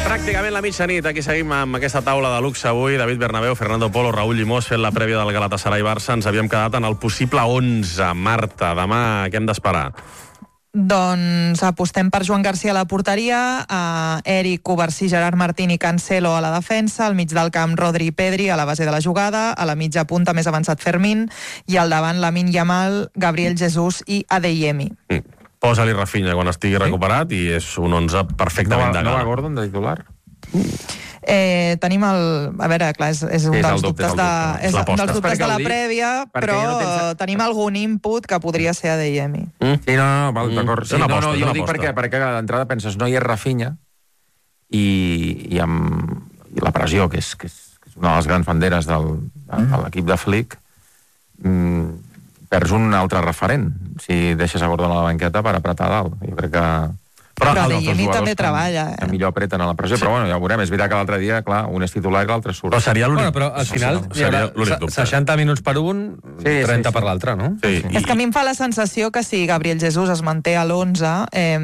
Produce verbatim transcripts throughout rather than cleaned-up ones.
Pràcticament la mitjanit, aquí seguim amb aquesta taula de luxe avui. David Bernabéu, Fernando Polo, Raúl Llimós fent la prèvia del Galatasaray-Barça. Ens havíem quedat en el possible onze. Marta, demà què hem d'esperar? Doncs apostem per Joan Garcia a la porteria, a Eric, Covarsí, Gerard Martín i Cancelo a la defensa, al mig del camp Rodri i Pedri a la base de la jugada, a la mitja punta més avançat Fermín i al davant Lamine Yamal, Gabriel Jesús i Adeyemi. Mm. Posa-li Rafinha quan estigui recuperat i és un onze perfectament de gana. No va Gordon de titular? Eh, tenim el... A veure, clar, és, és un és dels el dubte, dubtes, de, és és un dels dubtes de la dic, prèvia, però no tens... tenim algun input que podria ser Adeyemi. Mm? Sí, no, no, val, Mm. d'acord. Sí, És una no, aposta, no, és jo una ho dic aposta. perquè, perquè a l'entrada penses, no hi és Rafinha, i, i amb i la pressió, que és, que, és, que és una de les grans banderes del, de, de l'equip de Flick, mm, perds un altre referent si deixes a Gordon a la banqueta per apretar dalt. Jo crec que... Però els altres Adeyemi jugadors també que- treballa, eh? que millor apreten a la pressió, sí. Però bueno, ja ho veurem. És veritat que l'altre dia, clar, un és titular i l'altre surt. Però seria l'únic... Bueno, però al final hi seria haurà l'únic dubte. seixanta minuts per un, Sí, sí, trenta sí. per l'altre, no? Sí, Sí. i- És que a mi em fa la sensació que si Gabriel Jesús es manté a l'onze, eh,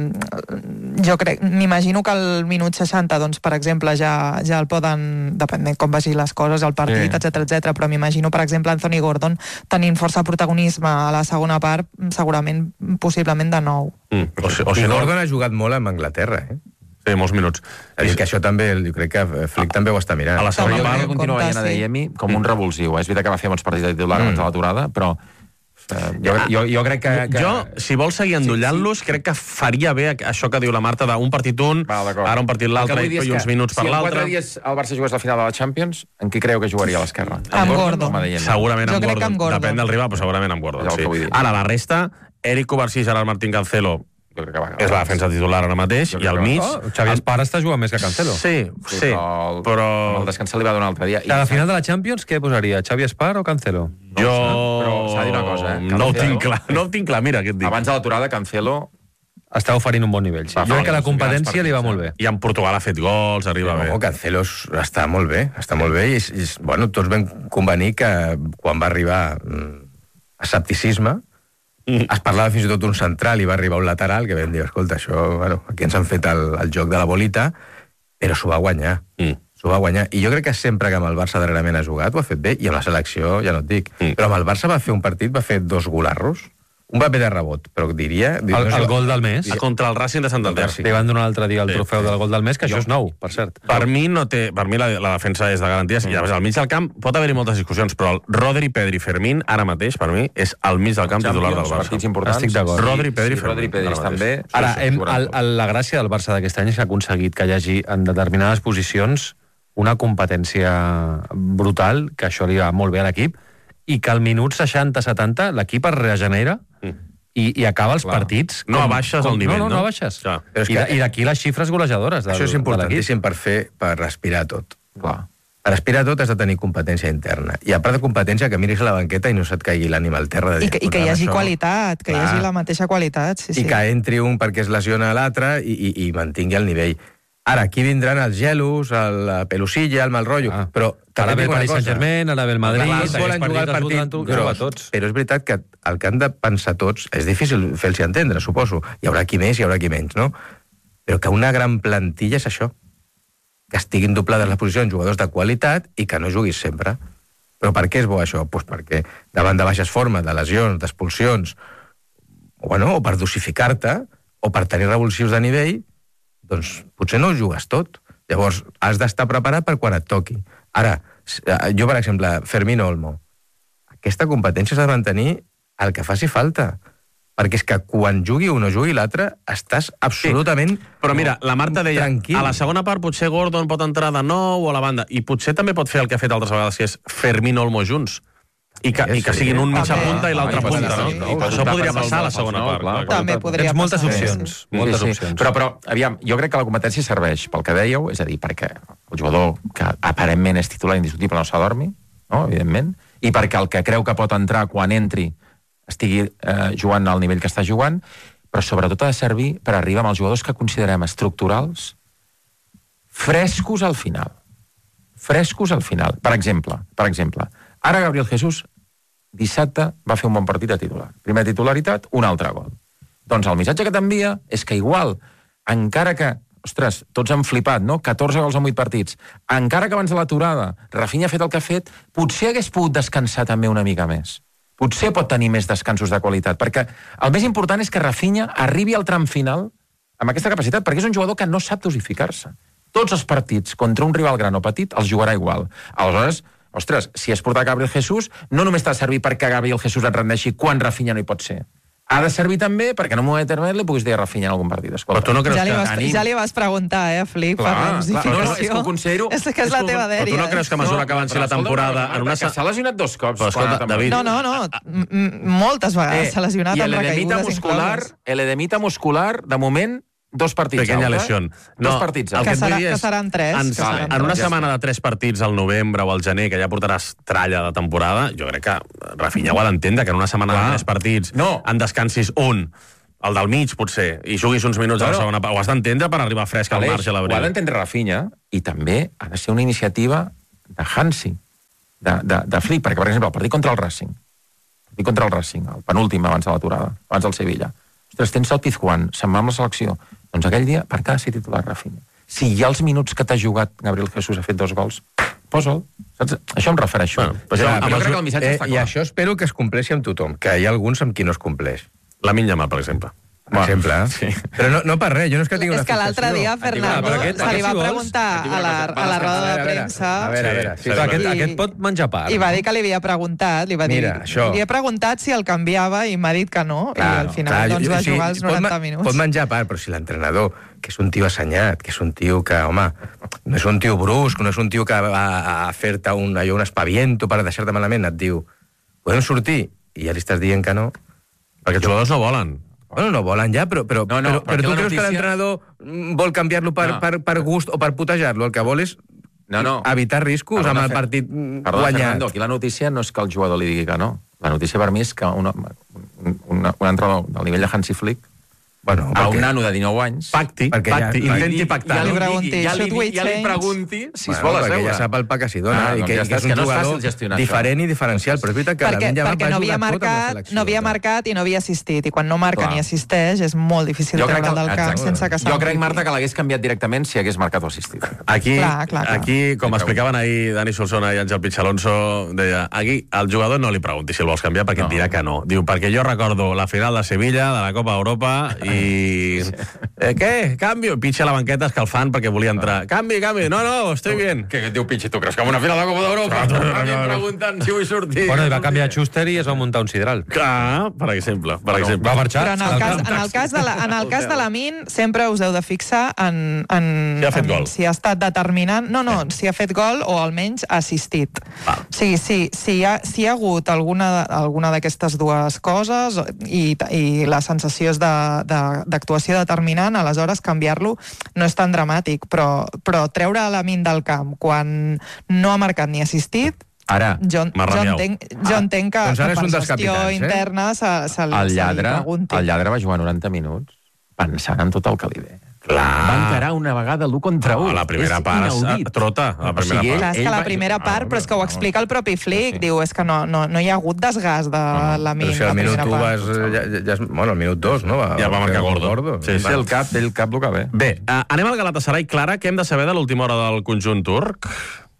jo crec, m'imagino que al minut seixanta, doncs, per exemple, ja, ja el poden, depèn de com vagi les coses, el partit, Sí. etcètera, etcètera, però m'imagino, per exemple, Anthony Gordon tenint força protagonisme a la segona part, segurament, possiblement de nou. Mm. O, si, o O si si no... Gordon ha jugat molt amb Anglaterra, eh? Sí, molts minuts. És a dir, que això també, jo crec que Flick també ho està mirant. A la Però segona jo crec part... que continua Compte, veient a sí. Adeyemi com un revulsiu. És veritat que va fer molts partits de titular abans de l'aturada, però eh, jo, jo, jo crec que... que... Jo, si vols seguir endollant-los, crec que faria bé això que diu la Marta d'un partit un, Val, d'acord. ara un partit l'altre El que vull dir i és uns que minuts per Si en l'altre. quatre dies el Barça jugués la final de la Champions, en qui creu que jugaria a l'esquerra? Amb Gordon. o amb Adeyemi? Segurament Jo amb crec que Gordon. amb Gordon. Depèn del rival, però segurament amb Gordon. És el Sí. que vull dir. Ara, la resta, Eric Covarsí, Gerard Martín, Cancelo, Jo crec que va acabar. és la defensa titular ara mateix, Jo i crec al que mig... Oh, Xavi Espar està jugant més que Cancelo. Sí, sí, però... el- però... El descans li va donar l'altre dia. I a la final de la Champions, què posaria? Xavi Espar o Cancelo? Jo... Però s'ha de dir una cosa, eh? No ho Cancelo- tinc clar, no ho tinc clar, mira què et dic. Abans de l'aturada, Cancelo... Està oferint un bon nivell, sí. Va, Jo crec que la uns competència grans li va partits, molt bé. I en Portugal ha fet gols, arriba bé. No, Cancelo és- està molt bé, està molt bé, i, és- i és- bueno, tots vam convenir que quan va arribar mm, escepticisme, Mm. es parlava fins i tot d'un central i va arribar un lateral, que vam dir, escolta, això, bueno, aquí ens han fet el, el joc de la bolita, però s'ho va guanyar. Mm. S'ho va guanyar. I jo crec que sempre que amb el Barça darrerament ha jugat ho ha fet bé, i amb la selecció ja no et dic. Mm. Però amb el Barça va fer un partit, va fer dos golarros, un paper de rebot, però diria... El, el gol del mes. Contra el Racing de Santander. El Racing. Li van donar l'altre dia el Sí, trofeu del gol del mes, que això és nou, per cert. Per mi, no té, per mi la, la defensa és de garanties, i llavors al mig del camp pot haver-hi moltes discussions, però el Rodri, Pedri, Fermín, ara mateix, per mi, és al mig del camp titular del Barça. Partits importants. Estic d'acord. Rodri, Pedri, sí, Rodri, Fermín, Pedri ara estan mateix. bé. Ara, Sí, sí, hem, jugaran el, tots. el, la gràcia del Barça d'aquest any és que ha aconseguit que hi hagi en determinades posicions una competència brutal, que això li va molt bé a l'equip, i que al minut seixanta setanta l'equip es regenera Mm. i, i acaba els Clar. partits... No abaixes el nivell, no? No, no? no abaixes. Clar. Però és I, que- de- I d'aquí les xifres golejadores del, Això és de l'equip. importantíssim per fer, per respirar tot. Clar. Per aspirar tot has de tenir competència interna. I a part de competència, que miris a la banqueta i no se't caigui l'ànima al terra. De I dir, que, i que hi "Posa'm hagi això". qualitat, que hi Clar. hagi la mateixa qualitat. Sí, sí. I que entri un perquè es lesiona l'altre i, i, i mantingui el nivell. Ara, aquí vindran els gelos, el Pelusilla, el mal rotllo, Ah. però... Ara ve dic el una Paris cosa. Saint-Germain, ara ve el Madrid... Clar, aquests volen jugar el partits els partit volen tu- gros, jugar tots. però és veritat que el que han de pensar tots és difícil fer-los entendre, suposo. Hi haurà qui més, hi haurà qui menys, no? Però que una gran plantilla és això, que estiguin doblades les posicions jugadors de qualitat i que no juguis sempre. Però per què és bo això? Pues perquè davant de baixes formes, de lesions, d'expulsions, o, bueno, o per dosificar-te, o per tenir revulsius de nivell, doncs potser no ho jugues tot. Llavors, has d'estar preparat per quan et toqui. Ara, jo, per exemple, Fermín Olmo, aquesta competència s'ha de mantenir el que faci falta. Perquè és que quan jugui un o jugui l'altre, estàs absolutament... Sí, però mira, la Marta deia, tranquil. a la segona part potser Gordon pot entrar de nou o a la banda, i potser també pot fer el que ha fet altres vegades, que és Fermín Olmo junts. I que, Sí, i que sí. siguin un mitja També. punta i l'altra Ah, i punta, pot no? ser, sí. I això podria passar a la segona part. Clar, clar. També podria Tens moltes passar. opcions. Sí. Moltes Sí, sí. opcions. Però, però, aviam, jo crec que la competència serveix pel que dèieu, és a dir, perquè el jugador que aparentment és titular indiscutible no s'adormi, no? Evidentment, i perquè el que creu que pot entrar quan entri estigui eh, jugant al nivell que està jugant, però sobretot ha de servir per arribar amb els jugadors que considerem estructurals frescos al final. Frescos al final. Per exemple, per exemple, ara Gabriel Jesús dissabte va fer un bon partit de titular. Primera titularitat, un altre gol. Doncs el missatge que t'envia és que igual, encara que ostres, tots han flipat, no? catorze gols en vuit partits. Encara que abans de l'aturada Rafinha ha fet el que ha fet, potser hagués pogut descansar també una mica més. Potser pot tenir més descansos de qualitat, perquè el més important és que Rafinha arribi al tram final amb aquesta capacitat, perquè és un jugador que no sap dosificar-se. Tots els partits contra un rival gran o petit els jugarà igual. Aleshores, ostres, si has portat Gabriel Jesús, no només t'ha de servir perquè Gabriel Jesús et rendeixi quan Rafinha no hi pot ser. Ha de servir també perquè en un moment determinat li puguis dir a Rafinha en algun partit. Escolta, però tu no creus ja, li vas, que... ja li vas preguntar, eh, Flip, clar, per la clar, dosificació. no, no, és que ho considero... És que és la teva dèria. Però tu no creus que a mesura que avanci la temporada... En una... S'ha lesionat dos cops. Però escolta, David... No, no, no, moltes vegades s'ha lesionat amb recaigudes muscular, l'edemita muscular, de moment, dos partits. Pequeña lesión. No, dos partits. El que, que, serà, és, que seran tres. En, que seran en una tres. setmana de tres partits al novembre o al gener, que ja portaràs tralla de temporada, jo crec que Rafinha ho ha d'entendre, que en una setmana Clar. de tres partits no. en descansis un, el del mig, potser, i juguis uns minuts claro. a la segona part. Ho has d'entendre per arribar fresc al marge a l'abril. Ho ha d'entendre Rafinha, i també ha de ser una iniciativa de Hansi, de, de, de Flip, perquè, per exemple, el partit contra el Racing, el partit contra el Racing, el penúltim abans de l'aturada, abans del Sevilla. Ostres, tens el Pizjuán, se'n va amb la selecció. Doncs aquell dia, per què ha de ser titular Rafinha? Si hi ha els minuts que t'ha jugat Gabriel Jesús ha fet dos gols, posa'l. Saps? Això em refereixo. Bueno, però ja, jo crec que el missatge eh, està clar. I això espero que es compleixi amb tothom, que hi ha alguns amb qui no es compleix. Lamine Yamal, per exemple. Per exemple, eh? Sí. Però no, no per res, jo no és que tingui una És que l'altre dia, Fernando, aquest, se li va si preguntar a la, a la roda de premsa... A veure, a veure. Sí, sí, sí, aquest, aquest pot menjar part. I va dir que li havia preguntat, li va dir, Mira, això... li he preguntat si el canviava i m'ha dit que no, clar, i al final clar, doncs, jo, va jugar els noranta pot, minuts. Pot menjar part, però si l'entrenador, que és un tio assenyat, que és un tio que, home, no és un tio brusc, no és un tio que va a fer-te un, allò, un espaviento per deixar-te malament, et diu, podem sortir? I ja li estàs dient que no. Perquè els jugadors no volen. Bueno, no volen ja, però, però, no, no, però, però tu creus notícia... que l'entrenador vol canviar-lo per, no. per, per gust o per putejar-lo? El que vol és no, no. evitar riscos Perdona, amb el partit Perdona, guanyat. Fernando, aquí la notícia no és que el jugador li digui que no. La notícia per mi és que un, un, un, un entrenador del nivell de Hansi Flick bueno, a un nano de dinou anys pacti, pacti, ja, intenti pactar. Ja li, pregunti, ja li, ja li pregunti si es vol asseure. Perquè ja sap el pa que s'hi dona, ah, i que, ja que és un no jugador és diferent i diferencial, però és veritat que perquè, la perquè no havia marcat, no havia marcat i no havia assistit, i quan no marca Clar. ni assisteix és molt difícil treure'l del camp exacte. sense que Jo crec, Marta, que l'hagués canviat directament si hagués marcat o assistit. Aquí, clar, clar, clar. aquí com explicaven ahir Dani Solsona i Àngel Pichalonso, deia, aquí al jugador no li pregunti si el vols canviar perquè no. et dirà que no. Diu, perquè jo recordo la final de Sevilla, de la Copa d'Europa, i... Eh, què? Canvio? Pitxa a la banqueta escalfant perquè volia entrar. Canvi, canvi. No, no, estoy bien. Què et diu Pitxa? Tu creus que amb una final de la Copa d'Europa? A mi em pregunten si vull sortir. Bueno, i va canviar Schuster i es va muntar un sidral. Clar, per exemple. Per bueno, exemple. Va marxar. Però en el cas, en el cas de la, en el cas de Lamine sempre us heu de fixar en, en, si ha fet en gol. si ha estat determinant. No, no, eh. si ha fet gol o almenys ha assistit. Ah. O sigui, si, si, hi ha, si hi ha hagut alguna, alguna d'aquestes dues coses i, i la sensació és d'actuació de, de, determinant, aleshores canviar-lo no és tan dramàtic, però, però treure Lamine del camp quan no ha marcat ni assistit, Ara, jo, jo, entenc, jo entenc que, doncs que per un gestió capitans, interna eh? se, se, el se lladre, li pregunti. el lladre va jugar noranta minuts pensant en tot el que li ve. Clar. Va encarar una vegada l'u contra u. No, la primera és part inaudit. es trota. La primera o sigui, part. Clar, és que la primera part, però és que ho explica el propi Flick, sí. diu, és que no, no, no hi ha hagut desgast de no, no. Però Lamine. si al minut u vas... Ja, ja, bueno, al minut dos, no? Va, ja va marcar Gordo. gordo. Sí, sí, el cap, el cap el que ve. Bé, uh, anem al Galatasaray. Clara, què hem de saber de l'última hora del conjunt turc?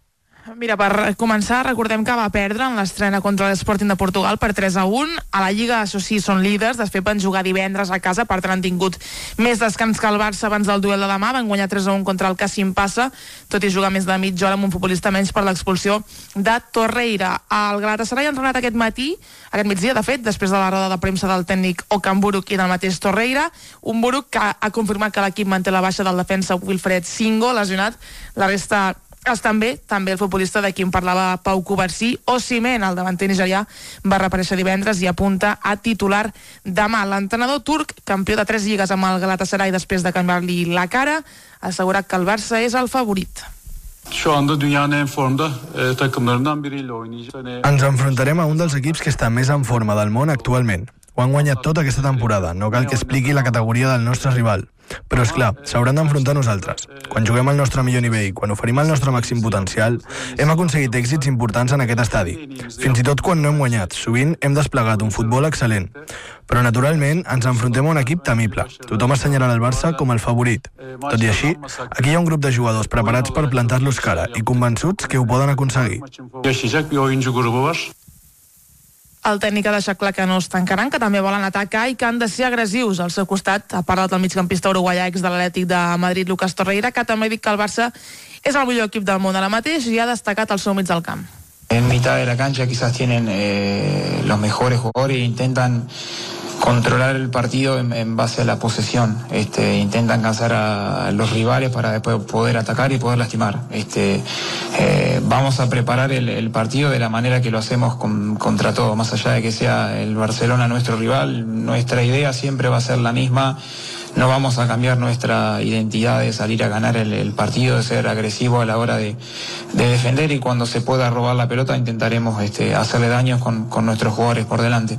Mira, per començar, recordem que va perdre en l'estrena contra l'Sporting de Portugal per tres a un. A la Lliga, això sí, són líders. De fet, van jugar divendres a casa, per tant han tingut més descans que el Barça abans del duel de demà. Van guanyar tres a un contra el Kassim Passa, tot i jugar més de mitja hora amb un futbolista menys per l'expulsió de Torreira. El Galatasaray ha entrenat aquest matí, aquest migdia, de fet, després de la roda de premsa del tècnic Okan Buruk i del mateix Torreira. Un Buruk que ha confirmat que l'equip manté la baixa del defensa Wilfred Singo, lesionat. La resta estan bé, també el futbolista de qui en parlava Pau Covarsí. Osimhen, el davanter nigerià, va reaparèixer divendres i apunta a titular demà. L'entrenador turc, campió de tres lligues amb el Galatasaray després de canviar-li la cara, ha assegurat que el Barça és el favorit. Şu anda dünyanın en formda e, takımlarından biriyle oynayacak. Ens enfrontarem a un dels equips que està més en forma del món actualment. ho han guanyat tot aquesta temporada, no cal que expliqui la categoria del nostre rival. Però, és clar, s'hauran d'enfrontar nosaltres. Quan juguem al nostre millor nivell, quan oferim el nostre màxim potencial, hem aconseguit èxits importants en aquest estadi. Fins i tot quan no hem guanyat, sovint hem desplegat un futbol excel·lent. Però, naturalment, ens enfrontem a un equip temible. Tothom assenyalarà el Barça com el favorit. Tot i així, aquí hi ha un grup de jugadors preparats per plantar-los cara i convençuts que ho poden aconseguir. Yaşayacak bir oyuncu grubu var. El tècnic ha deixat clar que no es tancaran, que també volen atacar i que han de ser agressius. Al seu costat ha parlat el migcampista uruguaià ex de l'Atlètic de Madrid, Lucas Torreira, que també ha dit que el Barça és el millor equip del món ara mateix i ha destacat el seu mig del camp. En mitad de la cancha quizás tienen eh, los mejores jugadores e intentan controlar el partido en, en base a la posesión. Este, intentan cansar a los rivales para después poder atacar y poder lastimar. Este, eh, vamos a preparar el, el partido de la manera que lo hacemos con, contra todo, más allá de que sea el Barcelona nuestro rival. Nuestra idea siempre va a ser la misma. No vamos a cambiar nuestra identidad de salir a ganar el, el partido, de ser agresivo a la hora de, de defender, y cuando se pueda robar la pelota intentaremos este, hacerle daños con, con nuestros jugadores por delante.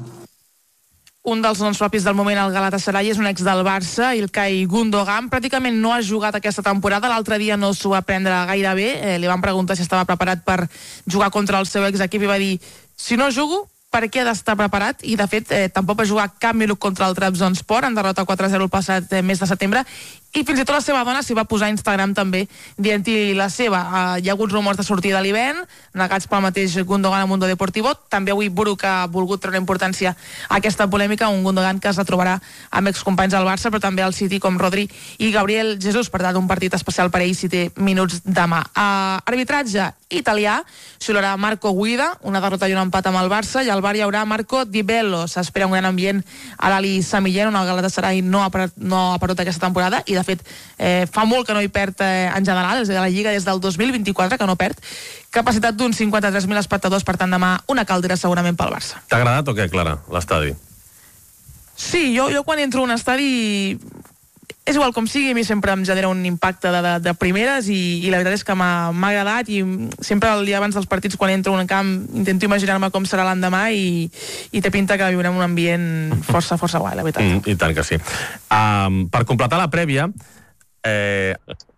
Un dels noms propis del moment al Galatasaray és un ex del Barça, Ilkay Gundogan. Pràcticament no ha jugat aquesta temporada. L'altre dia no s'ho va prendre gaire bé. Eh, li van preguntar si estava preparat per jugar contra el seu exequip i va dir: si no jugo, per què ha d'estar preparat? I de fet eh, tampoc va jugar cap minut contra el Trabzonspor en derrota quatre a zero el passat eh, mes de setembre, i fins i tot la seva dona s'hi va posar a Instagram també dient-hi la seva. Eh, hi ha hagut rumors de sortir de l'hivern negats pel mateix Gundogan a Mundo Deportivo. També avui Bruc ha volgut treure importància a aquesta polèmica, un Gundogan que es retrobarà amb excompanys al Barça però també al City com Rodri i Gabriel Jesus. Per tant, un partit especial per ell si té minuts demà. Uh, arbitratge italià, xiularà Marco Guida, una derrota i un empat amb el Barça, i al bar hi haurà Marco Di Bello. S'espera un gran ambient a l'Ali Samillén, on el Galatasaray no ha, parat, no ha perdut aquesta temporada, i de fet eh, fa molt que no hi perd eh, en general, és a dir, la Lliga des del dos mil vint-i-quatre que no perd. Capacitat d'uns cinquanta-tres mil espectadors, per tant demà una caldera segurament pel Barça. T'ha agradat o què, Clara, l'estadi? Sí, jo, jo quan entro a un estadi, és igual com sigui, a mi sempre em genera un impacte de, de, de primeres, i, i la veritat és que m'ha agradat, i sempre el dia abans dels partits, quan entro a un camp, intento imaginar-me com serà l'endemà, i, i té pinta que viurem un ambient força, força guai, la veritat. Mm, I tant que sí. Um, per completar la prèvia, eh,